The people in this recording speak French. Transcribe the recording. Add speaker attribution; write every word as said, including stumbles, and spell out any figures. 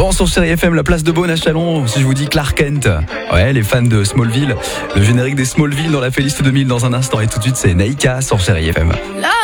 Speaker 1: Bon, sur Chérie F M, la place de Beaune à Chalon, si je vous dis Clark Kent. Ouais, les fans de Smallville. Le générique des Smallville dans la playlist deux mille dans un instant. Et tout de suite, c'est Naïka sur Chérie F M.